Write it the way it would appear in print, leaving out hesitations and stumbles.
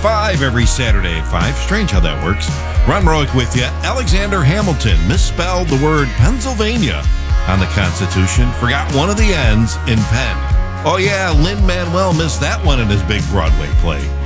5 every Saturday at 5. Strange how that works. Ron Roick with you. Alexander Hamilton misspelled the word Pennsylvania on the Constitution. Forgot one of the N's in Penn. Oh yeah, Lin-Manuel missed that one in his big Broadway play.